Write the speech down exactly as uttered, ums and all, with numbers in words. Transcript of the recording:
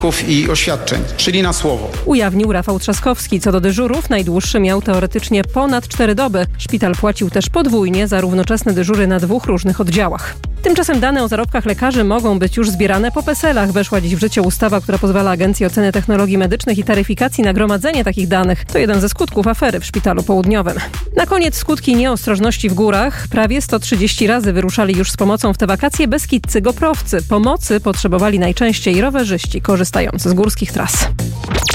i oświadczeń, czyli na słowo. Ujawnił Rafał Trzaskowski. Co do dyżurów, najdłuższy miał teoretycznie ponad cztery doby. Szpital płacił też podwójnie za równoczesne dyżury na dwóch różnych oddziałach. Tymczasem dane o zarobkach lekarzy mogą być już zbierane po PESEL-ach. Weszła dziś w życie ustawa, która pozwala Agencji Oceny Technologii Medycznych i Taryfikacji na gromadzenie takich danych. To jeden ze skutków afery w Szpitalu Południowym. Na koniec skutki nieostrożności w górach. Prawie sto trzydzieści razy wyruszali już z pomocą w te wakacje beskidzcy goprowcy. Pomocy potrzebowali najczęściej rowerzyści korzystający z górskich tras.